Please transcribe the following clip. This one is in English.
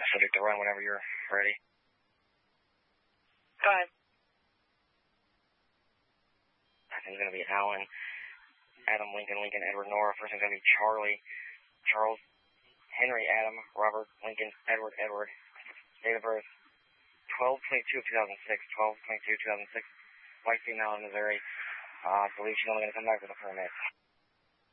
Subject to run whenever you're ready. Go ahead. Second's going to be Alan, Adam, Lincoln, Lincoln, Edward, Nora. First one's going to be Charlie, Charles, Henry, Adam, Robert, Lincoln, Edward, Edward. Date of birth, 12/22/2006, 12/22/2006. White female in Missouri. I believe she's only going to come back with a permit.